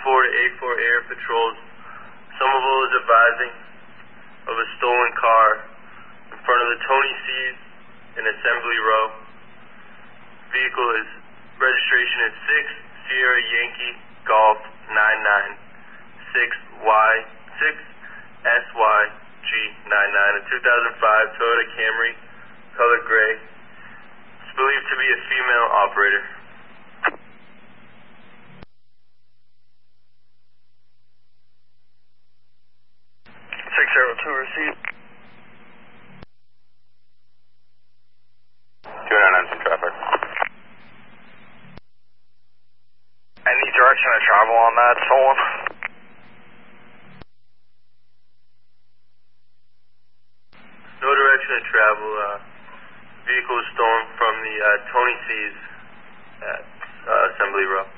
to 84 Air Patrols. Somerville is advising of a stolen car in front of the Tony C's in Assembly Row. Vehicle is registration is 6 Sierra Yankee Golf 996SYG99, a 2005 Toyota Camry, color gray. It's believed to be a female operator. 602 received. 209 some traffic. Any direction of travel on that stolen? No direction of travel. Vehicle was stolen from the Tony C's at Assembly Row.